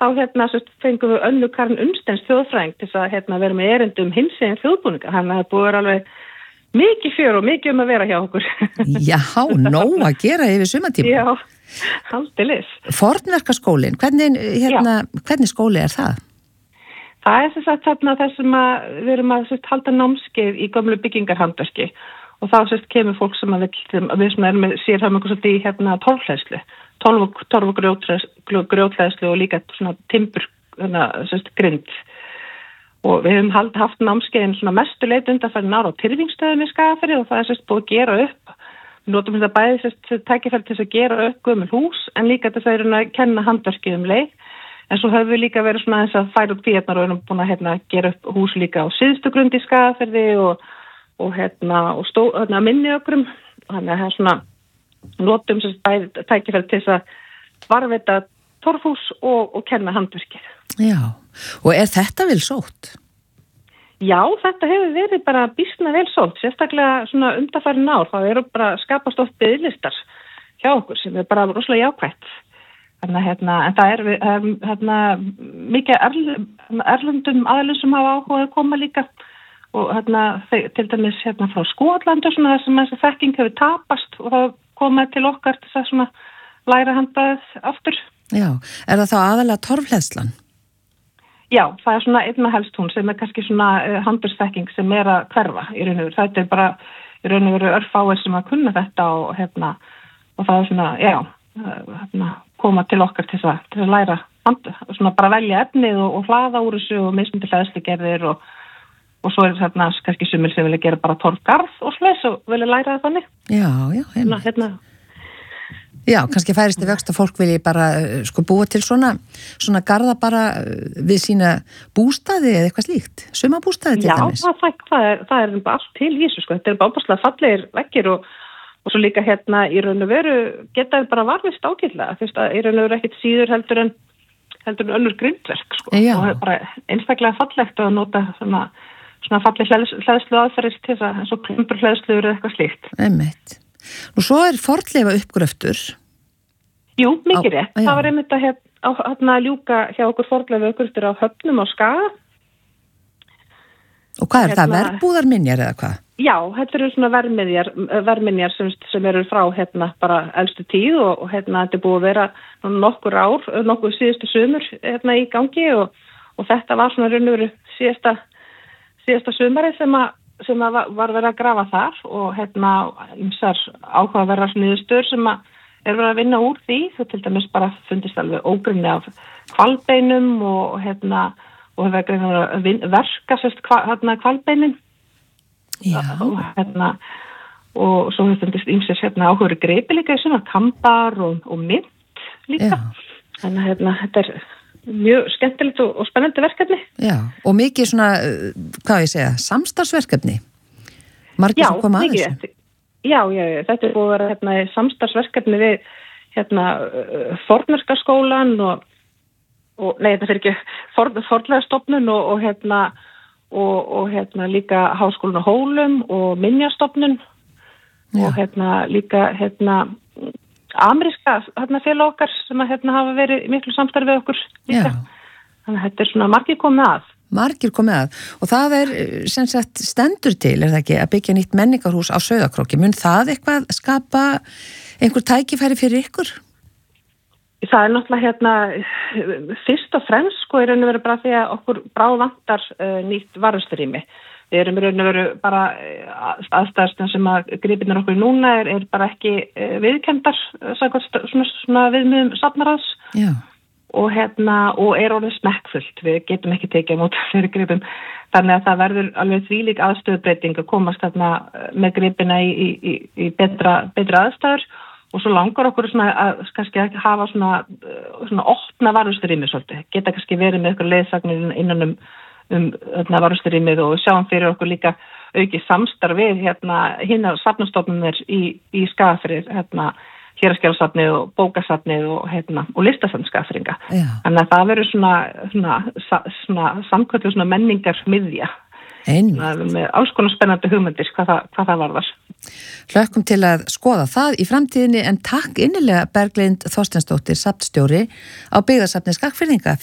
fengum við Önnu Karen Unnsteins þjóðfræðing til að vera með erindi hinsegin þjóðbúninga. Þannig að það búið alveg mikið fjör og mikið að vera hjá okkur. Já, nóg að gera yfir sumartíma. Já, aldeilis. Fornverkaskólinn, hvernig skóli er það? Það er þess sem við erum að halda námskeið í gömlu byggingarhandverki og þá kemur fólk sem við sem erum með sérhæfingu svolítið í torfhleðslu, torf og grjóthleðslu og líka svona timbur grind. Og við höfum haft námskeiðin svona mestu leit undanfarin ára á Tyrfingstöðum í Skagafirði og það er búið að gera upp. Við notum þetta bæði tækifæri til að gera upp gömul hús en líka til þess að kenna handverkið leið. En svo höfum við líka verið svona þess að færa upp kvíarnar og erum búin að gera upp hús líka á Syðstugrund í Skagafirði og minniökrum. Þannig að það er svona notum bæði tækifæri til þess að varðveita torfhús og kenna handverkið. Já, og er þetta vel sótt? Já, þetta hefur verið bara býsna vel sótt, sérstaklega svona undanfarin ár. Það eru bara skapast oft biðlistar hjá okkur sem er bara rosalega jákvætt. En það er mikið erlendum aðilum sem hafa áhuga að koma líka og til dæmis frá Skotlandu svona þar sem þessi þekking hefur tapast og það komið til okkar til að svona læra handbragðið aftur. Já, er það þá aðalega torfhleðslan? Já, það er svona einna helst hún sem er kannski svona handverksþekking sem er að hverfa í raun og veru. Þetta er bara í raun og veru örfáir sem að kunna þetta og það er svona, já, koma til okkar til að læra svona bara velja efnið og hlaða úr þessu og mismundi hleðslugerðir og svo er kannski sumir sem vilja gera bara torfgarð og slis og vilja læra það þannig. Já, Já, kannski færist í vöxt að fólk vilji bara búa til svona garða bara við sína bústaði eða eitthvað slíkt, sumabústaði til dæmis. Já, það er allt til í þessu, þetta er bara opaslega fallegir veggir og svo líka í raun og veru geta þið bara varvist ágætlega, þú veist að í raun og veru ekkert síður heldur en önnur grindverk, og það er bara einstaklega fallegt að nota svona falleg hleðslu aðferðis til þess að eins og klumpur hleðsluður eða eitthvað slíkt. Einmitt. Nú svo er fornleifa uppgröftur. Jú, mikið rétt. Það var einmitt að ljúka hjá okkur fornleifa uppgröftur á Höfnum á Skaga. Og hvað er það, verbúðarminjar eða hvað? Já, þetta eru svona verminjar sem eru frá bara elstu tíð og þetta er búið að vera nokkur síðustu sumur í gangi og þetta var svona raun og veru síðasta sumari sem var verið að grafa þar og ýmsar áhugaverðar niðurstöður sem er verið að vinna úr því. Svo til dæmis bara fundist alveg ógrunni af hvalbeinum og hefur verið að verka hvalbeinin. Já. Og svo hefur fundist ýmsir áhugaverðir greipi líka í svona kambar og mynt líka. Þannig að þetta er mjög skemmtilegt og spennandi verkefni. Já, og mikið svona, hvað ég segja, samstarfsverkefni. Margir sem koma að þessu. Já, þetta er búið að vera samstarfsverkefni við Fornverkaskólann og þetta fyrir ekki Fornleifastofnun og líka Háskólann á Hólum og Minjastofnun og líka ameríska félag okkar sem hafa verið miklu samstarfi við okkur líka. Þannig að þetta er svona margir komið að. Margir komið að. Og það er sem sagt stendur til, er það ekki, að byggja nýtt menningarhús á Sauðárkróki. Mun það eitthvað skapa einhver tækifæri fyrir ykkur? Það er náttúrulega fyrst og fremst í raun og veru bara því að okkur bráðvantar nýtt varðsturými. Við erum í raun og veru bara aðstæðstum sem að gripirnir okkur núna er bara ekki viðurkenndar svona viðmiðum safnaráðs og er orðið smekkfullt. Við getum ekki tekið á móti fyrir gripum. Þannig að það verður alveg þvílík aðstöðubreyting að komast með gripina í betra aðstæður og svo langar okkur að kannski hafa svona opna varðsturými svolítið. Geta kannski verið með eitthvað leiðsagnir innan varðsturýmið og sjáum fyrir okkur líka aukið samstarf við hinnar safnastofnunir í Skagafirði, Héraðsskjalasafnið og bókasafnið og listasafn Skagfirðinga. Þannig að það verður svona samkvöldu svona menningarmiðja. Með alls konar spennandi hugmyndir hvað það varðar. Hlökkum til að skoða það í framtíðinni en takk innilega Berglind Þorsteinsdóttir, safnstjóri á Byggðasafni Skagfirðinga